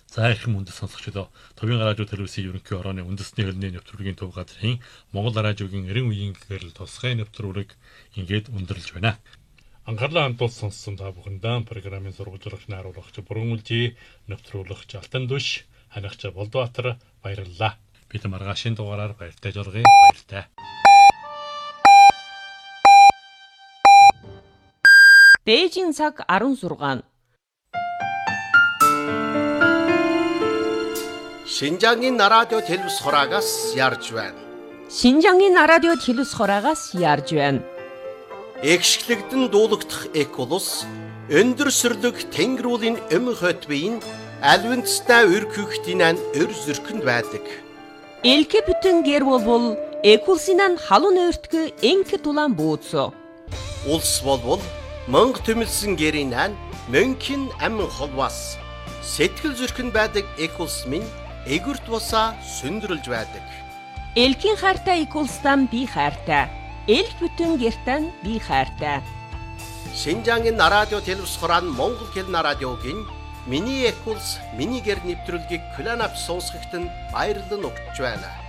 За их юм үндэс сонсогчдоо Төвийн радио телевизийн ерөнхий орооны үндэсний хөлний нэвтрүүлгийн төв газрын Монгол радиогийн 90 үеийн гэрэл тусгай нэвтрүүлэг ингээд өндөрлж байна. Анхаарлаа хандуул сонссон та бүхэндээ программын сурвалжлагч найруулагч Бүрэн Үлжи нэвтрүүлэгч Алтан Дүш ханагч Болдбаатар баярлалаа. Бид маргаашийн дугаараар баяртай жолгоё. Баяртай. Дээжийн цаг 16. Шинжаангийн радио телевиз хураагаас ярьж байна. Шинжаангийн радио телевиз хураагаас ярьж байна. Экшглэгдэн дуулагдах эколус өндөр сүрлэг тэнгэрүүлийн хот биеийн альвинцтай өркөختинан өр зүрхэнд байдаг. Элке бүтэн гэр болбол экулсинан халуун өртгө энке тулан бууцо. Улс болбол мөнх төмөлсөн гэринан мөнхийн амин холбоос сэтгэл зүрхэнд байдаг экулс минь эгүрт бусаа сүндрэлж байдаг. Элкийн хайртай экулстан би хайртай. Элк бүтэн гертан би хайртай. Шинжаангийн радио телевиз хураан Монгол хэлний радиогийн миний экулс миний гэр нэвтрүүлгийг Кланап сонсогчдод баярлан өгч байна.